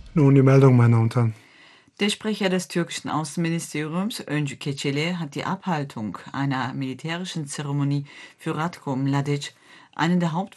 Nun die Meldung, meine Damen und Herren. Der Sprecher des türkischen Außenministeriums, Öncü Keçeli, hat die Abhaltung einer militärischen Zeremonie für Ratko Mladic, einen der